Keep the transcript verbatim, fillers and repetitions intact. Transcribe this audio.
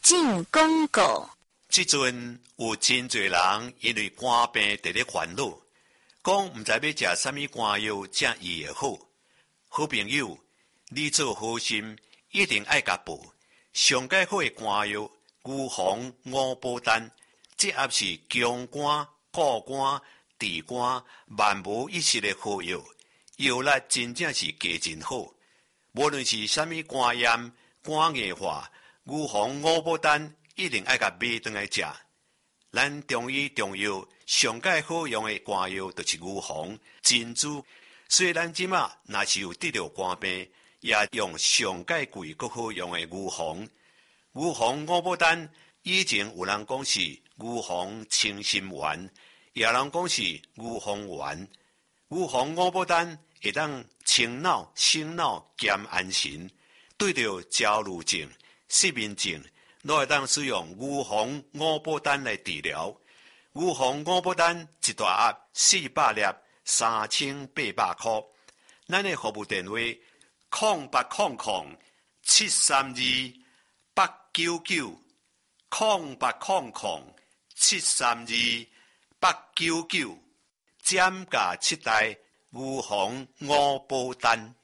进广告。 即阵有真侪人因为肝病伫咧烦恼，讲毋知要食啥物肝药才医会好。好朋友，你做好心一定爱甲报。上介好的肝药牛黄五宝丹，这也是强肝、固肝、治肝万无一失的好药，药力真正是加真好。无论是啥物肝炎、肝硬化，牛黄五宝丹一定爱甲买转来食。咱中医中药上介好用的肝药就是牛黄、珍珠。所以咱即马若是有得到肝病，也用上介贵阁好用的牛黄。牛黄五宝丹以前有人讲是牛黄清心丸，也有人讲是牛黄丸。牛黄五宝丹会当清脑、醒脑、兼安神，对着焦虑症、失眠症，都会当使用牛黄五宝丹来治疗。牛黄五宝丹一大盒四百粒，三千八百块。咱的服务电话：空八空空七三二八九九，空八空空七三二八九九，减价七代牛黄五宝丹。